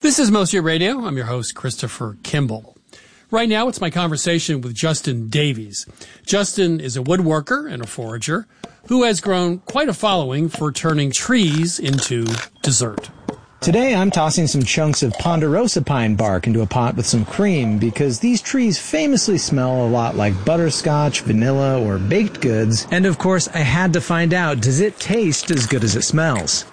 This is Mostly Radio. I'm your host, Christopher Kimball. Right now, it's my conversation with Justin Davies. Justin is a woodworker and a forager who has grown quite a following for turning trees into dessert. Today, I'm tossing some chunks of ponderosa pine bark into a pot with some cream because these trees famously smell a lot like butterscotch, vanilla, or baked goods. And of course, I had to find out, does it taste as good as it smells?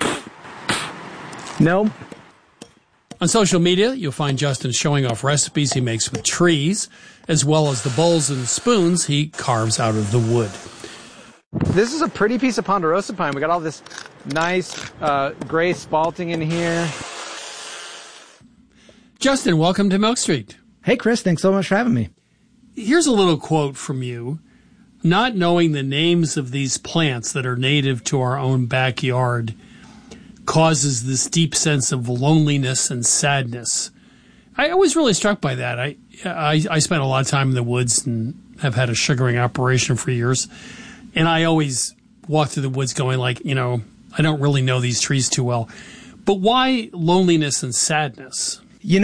No. On social media, you'll find Justin showing off recipes he makes with trees, as well as the bowls and spoons he carves out of the wood. This is a pretty piece of ponderosa pine. We got all this nice gray spalting in here. Justin, welcome to Milk Street. Hey, Chris. Thanks so much for having me. Here's a little quote from you. Not knowing the names of these plants that are native to our own backyard causes this deep sense of loneliness and sadness. I was really struck by that. I spent a lot of time in the woods and have had a sugaring operation for years. And I always walk through the woods going like, I don't really know these trees too well. But why loneliness and sadness?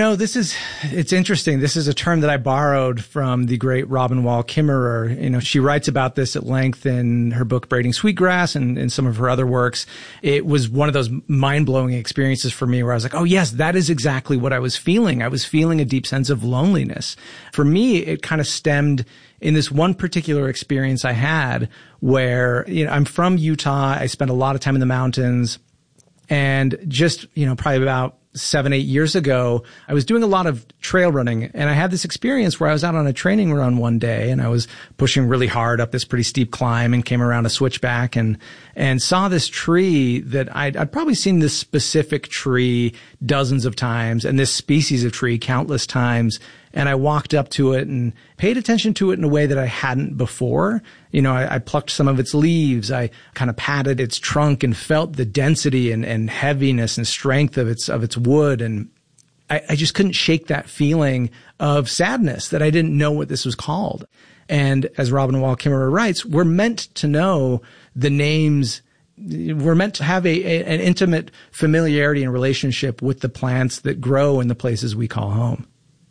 It's interesting. This is a term that I borrowed from the great Robin Wall Kimmerer. She writes about this at length in her book, Braiding Sweetgrass, and in some of her other works. It was one of those mind-blowing experiences for me where I was like, oh yes, that is exactly what I was feeling. I was feeling a deep sense of loneliness. For me, it kind of stemmed in this one particular experience I had where, I'm from Utah. I spent a lot of time in the mountains, and just, probably about 7-8 years ago, I was doing a lot of trail running, and I had this experience where I was out on a training run one day, and I was pushing really hard up this pretty steep climb and came around a switchback and saw this tree that I'd probably seen this specific tree dozens of times and this species of tree countless times. And I walked up to it and paid attention to it in a way that I hadn't before. I plucked some of its leaves. I kind of patted its trunk and felt the density and heaviness and strength of its wood. And I just couldn't shake that feeling of sadness that I didn't know what this was called. And as Robin Wall Kimmerer writes, we're meant to know the names. We're meant to have an intimate familiarity and relationship with the plants that grow in the places we call home.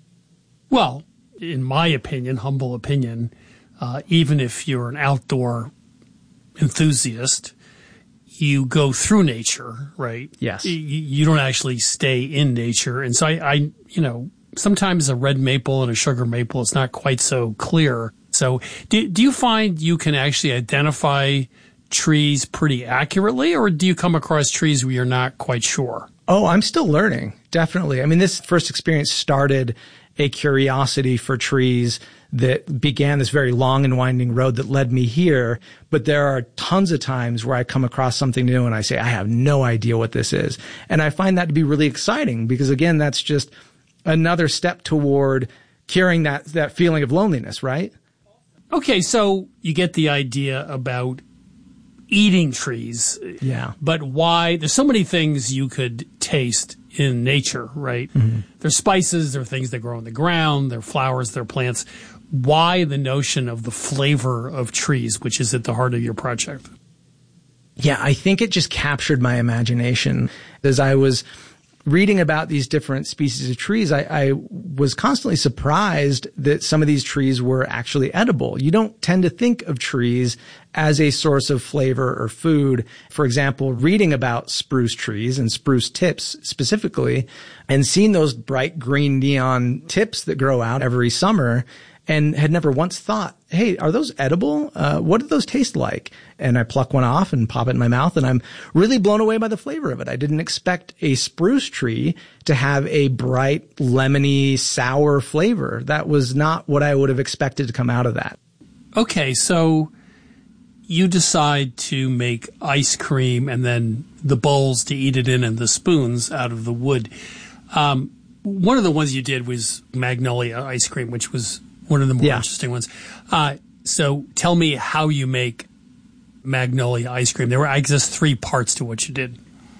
Well, in my opinion, humble opinion, even if you're an outdoor enthusiast, you go through nature, right? Yes. You don't actually stay in nature. And so I sometimes a red maple and a sugar maple, it's not quite so clear. So do you find you can actually identify trees pretty accurately, or do you come across trees where you're not quite sure? Oh, I'm still learning. Definitely. I mean, this first experience started a curiosity for trees that began this very long and winding road that led me here. But there are tons of times where I come across something new and I say, I have no idea what this is. And I find that to be really exciting because, again, that's just another step toward curing that feeling of loneliness, right? Okay, so you get the idea about eating trees. Yeah. But why? There's so many things you could taste in nature, right? Mm-hmm. There's spices, there are things that grow in the ground, there are flowers, there are plants. Why the notion of the flavor of trees, which is at the heart of your project? Yeah, I think it just captured my imagination. As I was reading about these different species of trees, I was constantly surprised that some of these trees were actually edible. You don't tend to think of trees as a source of flavor or food. For example, reading about spruce trees and spruce tips specifically, and seeing those bright green neon tips that grow out every summer, and had never once thought, hey, are those edible? What do those taste like? And I pluck one off and pop it in my mouth, and I'm really blown away by the flavor of it. I didn't expect a spruce tree to have a bright, lemony, sour flavor. That was not what I would have expected to come out of that. Okay, so you decide to make ice cream and then the bowls to eat it in and the spoons out of the wood. One of the ones you did was magnolia ice cream, which was one of the more interesting ones. So tell me how you make magnolia ice cream. There were, I guess, 3 parts to what you did.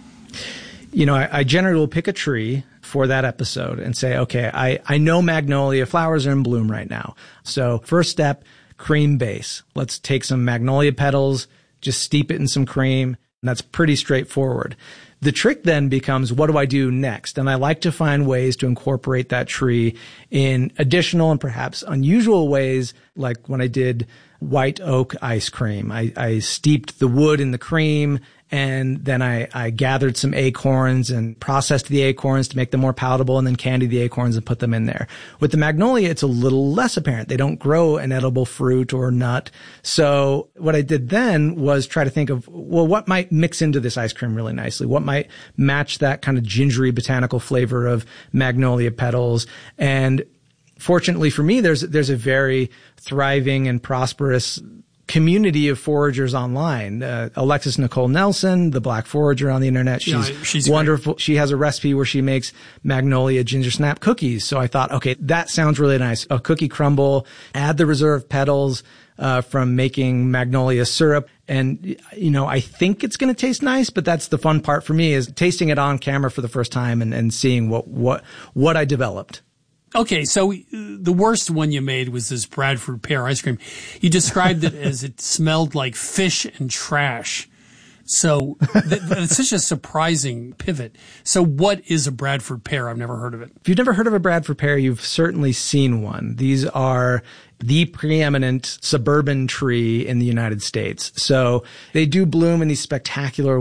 I generally will pick a tree for that episode and say, okay, I know magnolia flowers are in bloom right now. So first step, cream base. Let's take some magnolia petals, just steep it in some cream. And that's pretty straightforward. The trick then becomes, what do I do next? And I like to find ways to incorporate that tree in additional and perhaps unusual ways, like when I did white oak ice cream. I steeped the wood in the cream, and then I gathered some acorns and processed the acorns to make them more palatable, and then candied the acorns and put them in there. With the magnolia, it's a little less apparent. They don't grow an edible fruit or nut. So what I did then was try to think of, well, what might mix into this ice cream really nicely? What might match that kind of gingery botanical flavor of magnolia petals? And fortunately for me, there's a very thriving and prosperous community of foragers online. Alexis Nicole Nelson, the Black Forager on the internet. She's wonderful. Great. She has a recipe where she makes magnolia ginger snap cookies. So I thought, okay, that sounds really nice. A cookie crumble, add the reserve petals, from making magnolia syrup. And, I think it's going to taste nice, but that's the fun part for me, is tasting it on camera for the first time and seeing what I developed. Okay, so the worst one you made was this Bradford pear ice cream. You described it as it smelled like fish and trash. So it's such a surprising pivot. So what is a Bradford pear? I've never heard of it. If you've never heard of a Bradford pear, you've certainly seen one. These are the preeminent suburban tree in the United States. So they do bloom in these spectacular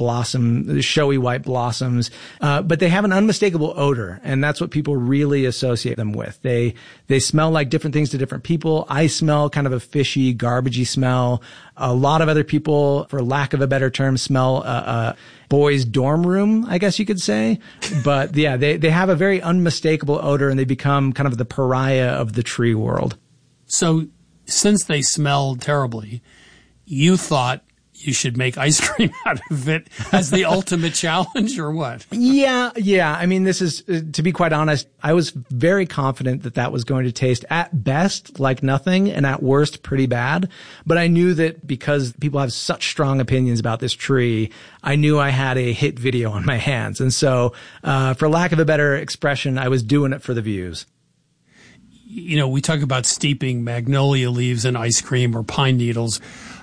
showy white blossoms, but they have an unmistakable odor, and that's what people really associate them with. They smell like different things to different people. I smell kind of a fishy, garbagey smell. A lot of other people, for lack of a better term, smell boys' dorm room, I guess you could say. But yeah, they have a very unmistakable odor, and they become kind of the pariah of the tree world. So since they smell terribly, you thought you should make ice cream out of it as the ultimate challenge, or what? Yeah. I mean, this is, to be quite honest, I was very confident that was going to taste at best like nothing and at worst pretty bad. But I knew that because people have such strong opinions about this tree, I knew I had a hit video on my hands. And so, for lack of a better expression, I was doing it for the views. We talk about steeping magnolia leaves in ice cream or pine needles.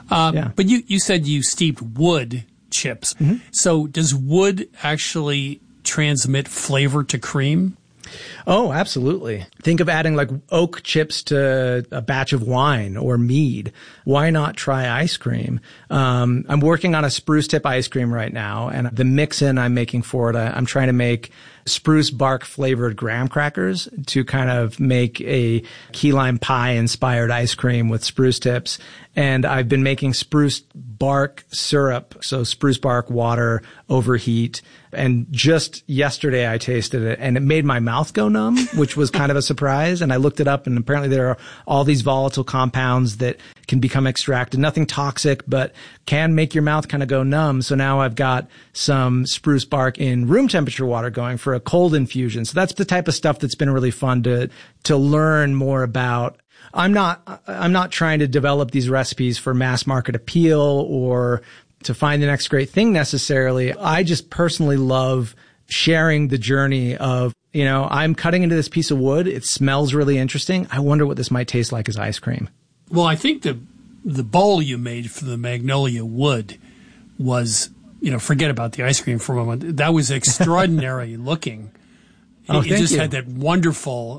But you said you steeped wood chips. Mm-hmm. So does wood actually transmit flavor to cream? Oh, absolutely. Think of adding like oak chips to a batch of wine or mead. Why not try ice cream? I'm working on a spruce tip ice cream right now, and the mix-in I'm making for it, I'm trying to make spruce bark flavored graham crackers to kind of make a key lime pie inspired ice cream with spruce tips. And I've been making spruce bark syrup, so spruce bark water over heat. And just yesterday I tasted it, and it made my mouth go numb, which was kind of a surprise. And I looked it up, and apparently there are all these volatile compounds that can become extracted. Nothing toxic, but can make your mouth kind of go numb. So now I've got some spruce bark in room temperature water going for a cold infusion. So that's the type of stuff that's been really fun to learn more about. I'm not trying to develop these recipes for mass market appeal or to find the next great thing necessarily. I just personally love sharing the journey of, I'm cutting into this piece of wood. It smells really interesting. I wonder what this might taste like as ice cream. Well, I think the bowl you made for the magnolia wood was, forget about the ice cream for a moment. That was extraordinary looking. Thank you. It just had that wonderful,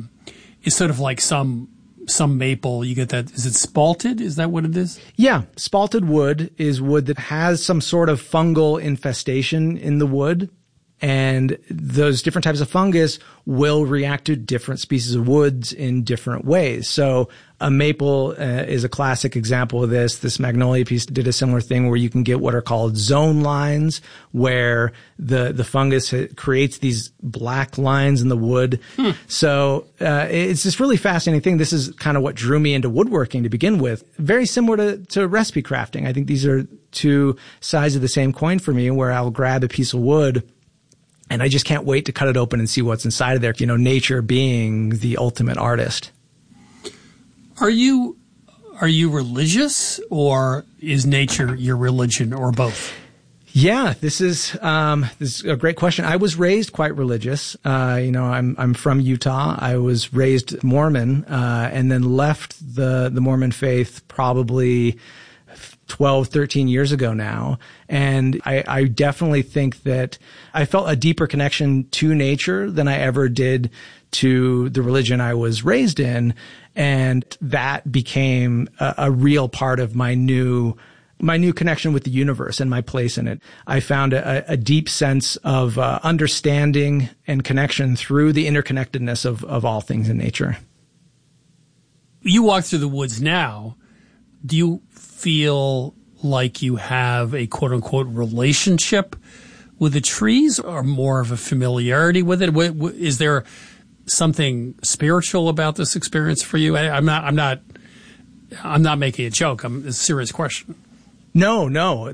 it's sort of like some maple. You get that. Is it spalted? Is that what it is? Yeah. Spalted wood is wood that has some sort of fungal infestation in the wood. And those different types of fungus will react to different species of woods in different ways. So a maple is a classic example of this. This magnolia piece did a similar thing where you can get what are called zone lines, where the fungus creates these black lines in the wood. So it's this really fascinating thing. This is kind of what drew me into woodworking to begin with. Very similar to recipe crafting. I think these are two sides of the same coin for me, where I'll grab a piece of wood and I just can't wait to cut it open and see what's inside of there. Nature being the ultimate artist. Are you religious, or is nature your religion, or both? Yeah, this is a great question. I was raised quite religious. I'm from Utah. I was raised Mormon, and then left the Mormon faith probably 12, 13 years ago now. And I definitely think that I felt a deeper connection to nature than I ever did to the religion I was raised in. And that became a real part of my new connection with the universe and my place in it. I found a deep sense of understanding and connection through the interconnectedness of all things in nature. You walk through the woods now. Do you feel like you have a quote-unquote relationship with the trees, or more of a familiarity with it? Is there something spiritual about this experience for you? I'm not making a joke. It's a serious question. No.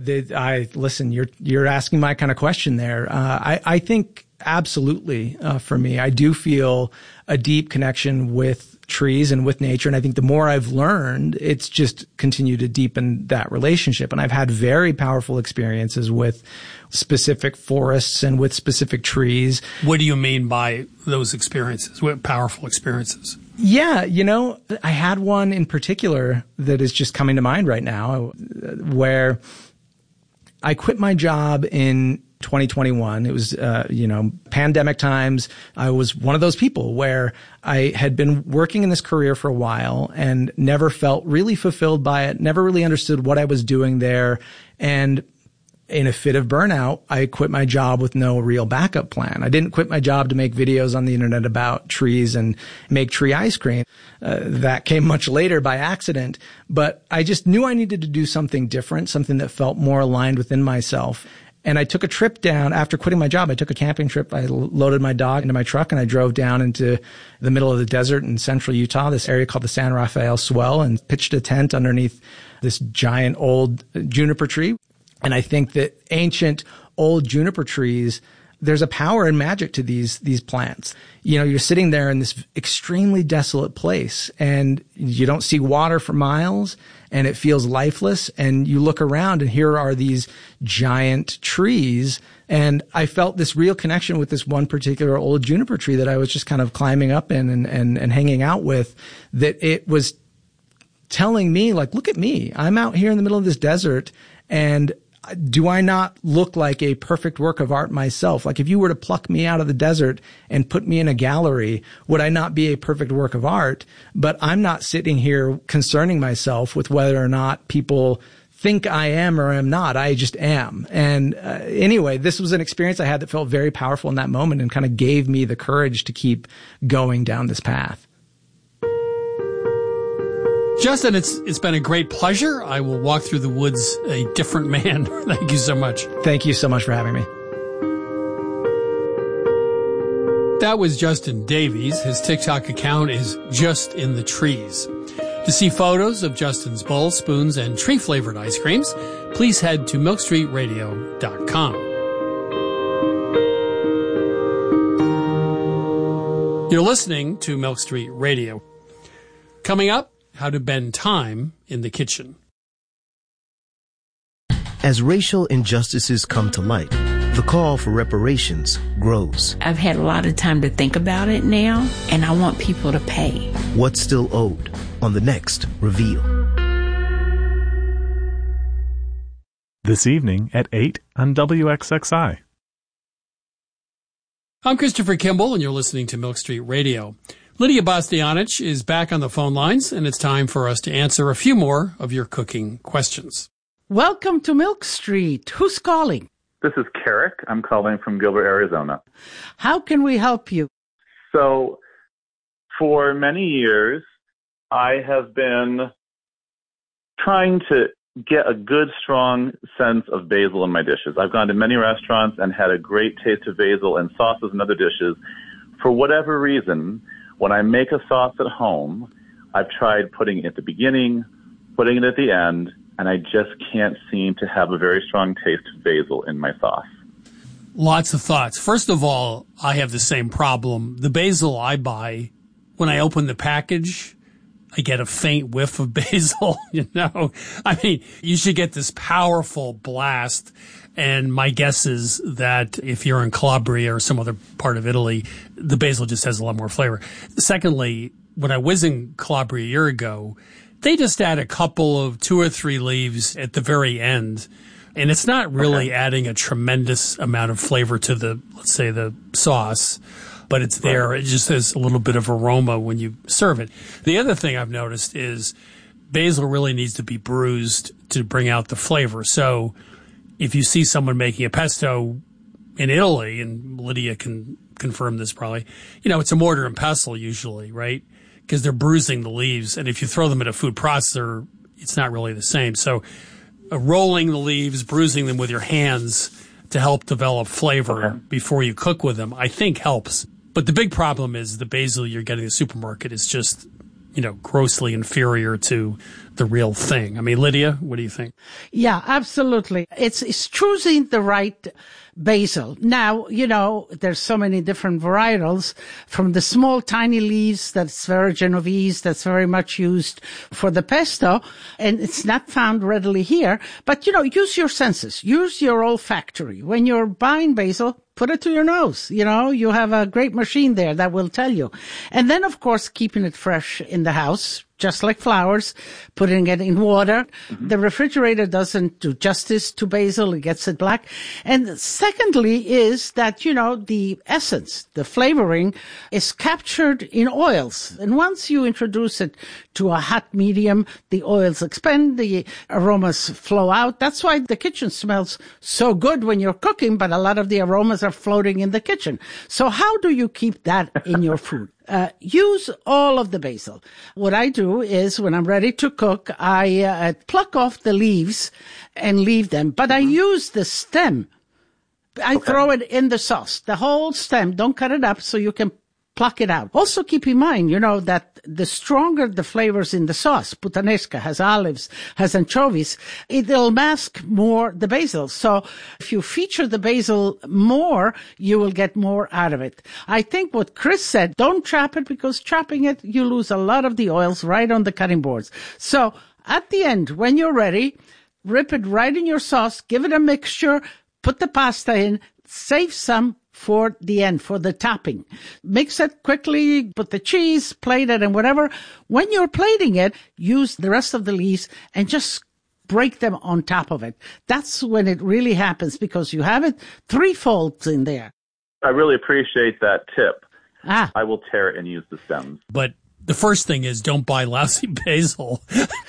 Listen, you're asking my kind of question there. I think absolutely, for me, I do feel a deep connection with trees and with nature. And I think the more I've learned, it's just continued to deepen that relationship. And I've had very powerful experiences with specific forests and with specific trees. What do you mean by those experiences? What powerful experiences? Yeah, I had one in particular that is just coming to mind right now, where I quit my job in 2021. It was, pandemic times. I was one of those people where I had been working in this career for a while and never felt really fulfilled by it, never really understood what I was doing there. And in a fit of burnout, I quit my job with no real backup plan. I didn't quit my job to make videos on the internet about trees and make tree ice cream. That came much later by accident, but I just knew I needed to do something different, something that felt more aligned within myself. And I took a trip down after quitting my job. I took a camping trip. I loaded my dog into my truck and I drove down into the middle of the desert in central Utah, this area called the San Rafael Swell, and pitched a tent underneath this giant old juniper tree. And I think that ancient old juniper trees, there's a power and magic to these plants. You're sitting there in this extremely desolate place and you don't see water for miles and it feels lifeless. And you look around and here are these giant trees. And I felt this real connection with this one particular old juniper tree that I was just kind of climbing up in and hanging out with, that it was telling me, like, look at me. I'm out here in the middle of this desert, and do I not look like a perfect work of art myself? Like, if you were to pluck me out of the desert and put me in a gallery, would I not be a perfect work of art? But I'm not sitting here concerning myself with whether or not people think I am or am not. I just am. And anyway, this was an experience I had that felt very powerful in that moment and kind of gave me the courage to keep going down this path. Justin, it's been a great pleasure. I will walk through the woods a different man. Thank you so much. Thank you so much for having me. That was Justin Davies. His TikTok account is Just in the Trees. To see photos of Justin's bowls, spoons, and tree-flavored ice creams, please head to milkstreetradio.com. You're listening to Milk Street Radio. Coming up, how to bend time in the kitchen. As racial injustices come to light, the call for reparations grows. I've had a lot of time to think about it now, and I want people to pay. What's still owed on the next Reveal. This evening at 8 on WXXI. I'm Christopher Kimball, and you're listening to Milk Street Radio. Lydia Bastianich is back on the phone lines, and it's time for us to answer a few more of your cooking questions. Welcome to Milk Street. Who's calling? This is Carrick. I'm calling from Gilbert, Arizona. How can we help you? So, for many years, I have been trying to get a good, strong sense of basil in my dishes. I've gone to many restaurants and had a great taste of basil and sauces and other dishes. For whatever reason, when I make a sauce at home, I've tried putting it at the beginning, putting it at the end, and I just can't seem to have a very strong taste of basil in my sauce. Lots of thoughts. First of all, I have the same problem. The basil I buy, when I open the package, I get a faint whiff of basil, I mean, you should get this powerful blast. And my guess is that if you're in Calabria or some other part of Italy, the basil just has a lot more flavor. Secondly, when I was in Calabria a year ago, They just add a couple of 2 or 3 leaves at the very end. And it's not really adding a tremendous amount of flavor to the, let's say, the sauce, but it's there. It just has a little bit of aroma when you serve it. The other thing I've noticed is basil really needs to be bruised to bring out the flavor. So if you see someone making a pesto in Italy, and Lydia can confirm this probably, it's a mortar and pestle usually, right? Because they're bruising the leaves. And if you throw them in a food processor, it's not really the same. So rolling the leaves, bruising them with your hands to help develop flavor before you cook with them, I think helps. But the big problem is the basil you're getting in the supermarket is just, grossly inferior to the real thing. I mean, Lydia, what do you think? Yeah, absolutely. It's choosing the right basil. Now, there's so many different varietals, from the small, tiny leaves that's very Genovese, that's very much used for the pesto, and it's not found readily here. But, use your senses, use your olfactory. When you're buying basil, put it to your nose. You have a great machine there that will tell you. And then, of course, keeping it fresh in the house, just like flowers, putting it in water. Mm-hmm. The refrigerator doesn't do justice to basil. It gets it black. And secondly is that, the essence, the flavoring is captured in oils. And once you introduce it to a hot medium, the oils expand, the aromas flow out. That's why the kitchen smells so good when you're cooking, but a lot of the aromas are floating in the kitchen. So how do you keep that in your food? Use all of the basil. What I do is when I'm ready to cook, I pluck off the leaves and leave them, but I use the stem. I throw it in the sauce, the whole stem. Don't cut it up so you can pluck it out. Also keep in mind, that the stronger the flavors in the sauce, puttanesca has olives, has anchovies, it'll mask more the basil. So if you feature the basil more, you will get more out of it. I think what Chris said, don't chop it, because chopping it, you lose a lot of the oils right on the cutting boards. So at the end, when you're ready, rip it right in your sauce, give it a mixture, put the pasta in, save some for the end, for the topping. Mix it quickly, put the cheese, plate it, and whatever. When you're plating it, use the rest of the leaves and just break them on top of it. That's when it really happens, because you have it 3 folds in there. I really appreciate that tip. I will tear it and use the stems. But the first thing is don't buy lousy basil.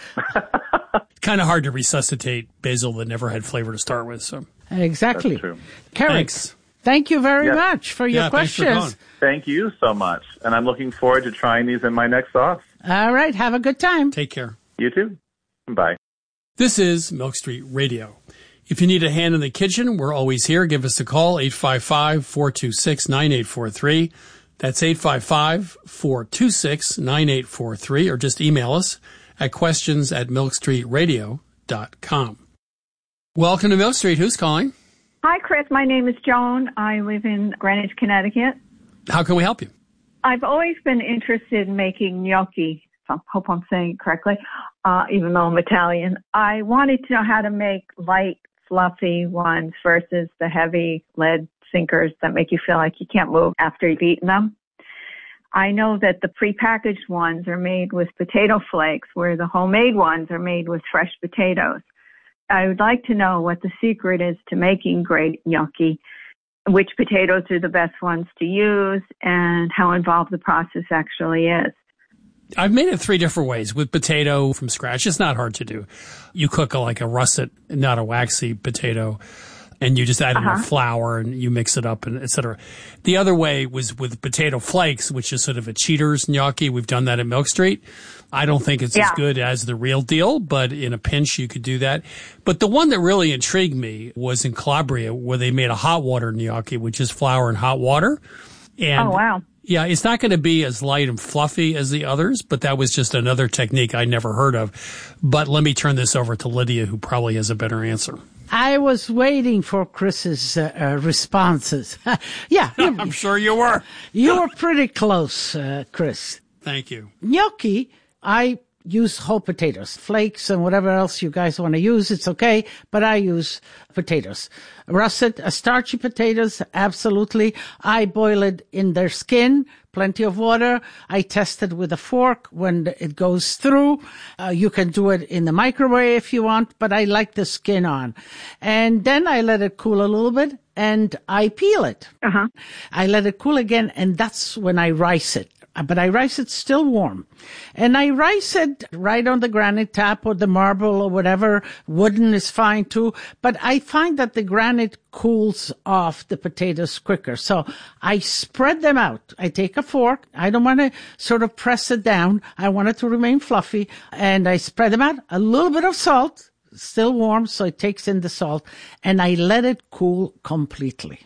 Kind of hard to resuscitate basil that never had flavor to start with. So exactly. That's true. Karen, thanks. Thank you very much for your questions. Thanks for Thank you so much. And I'm looking forward to trying these in my next sauce. All right. Have a good time. Take care. You too. Bye. This is Milk Street Radio. If you need a hand in the kitchen, we're always here. Give us a call, 855-426-9843. That's 855-426-9843, or just email us at questions@milkstreetradio.com. Welcome to Milk Street. Who's calling? Hi, Chris. My name is Joan. I live in Greenwich, Connecticut. How can we help you? I've always been interested in making gnocchi. I hope I'm saying it correctly, even though I'm Italian. I wanted to know how to make light, fluffy ones versus the heavy lead sinkers that make you feel like you can't move after you've eaten them. I know that the prepackaged ones are made with potato flakes, where the homemade ones are made with fresh potatoes. I would like to know what the secret is to making great gnocchi, which potatoes are the best ones to use, and how involved the process actually is. I've made it 3 different ways with potato from scratch. It's not hard to do. You cook like a russet, not a waxy potato, and you just add in flour and you mix it up, and et cetera. The other way was with potato flakes, which is sort of a cheater's gnocchi. We've done that at Milk Street. I don't think it's as good as the real deal, but in a pinch you could do that. But the one that really intrigued me was in Calabria, where they made a hot water gnocchi, which is flour and hot water. And oh, wow. Yeah, it's not going to be as light and fluffy as the others, but that was just another technique I never heard of. But let me turn this over to Lydia, who probably has a better answer. I was waiting for Chris's responses. Yeah. I'm sure you were. You were pretty close, Chris. Thank you. Gnocchi, I use whole potatoes, flakes and whatever else you guys want to use. It's okay, but I use potatoes. Russet, starchy potatoes, absolutely. I boil it in their skin, plenty of water. I test it with a fork when it goes through. You can do it in the microwave if you want, but I like the skin on. And then I let it cool a little bit and I peel it. I let it cool again, and that's when I rice it. But I rice it still warm. And I rice it right on the granite tap or the marble or whatever. Wooden is fine too. But I find that the granite cools off the potatoes quicker. So I spread them out. I take a fork. I don't want to sort of press it down. I want it to remain fluffy. And I spread them out. A little bit of salt, still warm, so it takes in the salt. And I let it cool completely.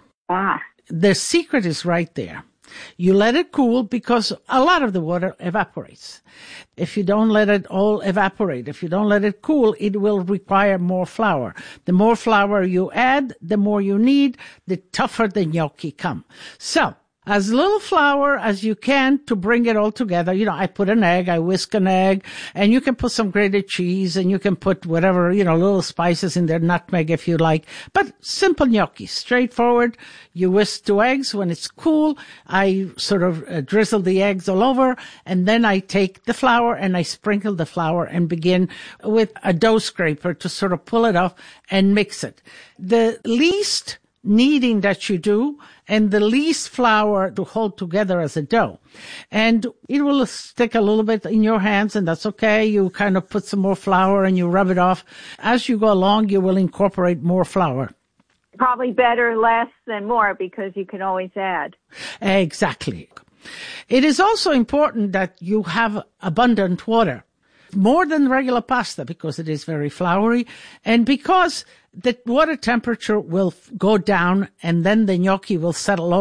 The secret is right there. You let it cool because a lot of the water evaporates. If you don't let it all evaporate, if you don't let it cool, it will require more flour. The more flour you add, the more you need, the tougher the gnocchi come. So, as little flour as you can to bring it all together. You know, I put an egg, I whisk an egg, and you can put some grated cheese, and you can put whatever, little spices in there, nutmeg if you like. But simple gnocchi, straightforward. You whisk 2 eggs. When it's cool, I sort of drizzle the eggs all over, and then I take the flour and I sprinkle the flour and begin with a dough scraper to sort of pull it off and mix it. The least kneading that you do and the least flour to hold together as a dough. And it will stick a little bit in your hands, and that's okay. You kind of put some more flour and you rub it off. As you go along, you will incorporate more flour. Probably better less than more because you can always add. Exactly. It is also important that you have abundant water. More than regular pasta because it is very floury and because the water temperature will go down and then the gnocchi will settle